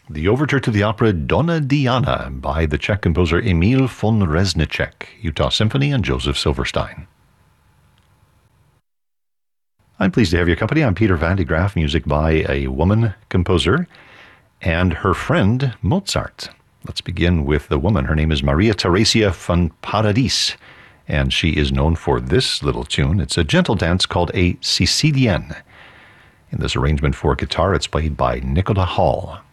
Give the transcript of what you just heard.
The overture to the opera Donna Diana by the Czech composer Emil von Reznicek, Utah Symphony, and Joseph Silverstein. I'm pleased to have your company. I'm Peter Van de Graaff, music by a woman composer and her friend Mozart. Let's begin with the woman. Her name is Maria Theresia von Paradis, and she is known for this little tune. It's a gentle dance called a Sicilienne. In this arrangement for guitar, it's played by Nicola Hall.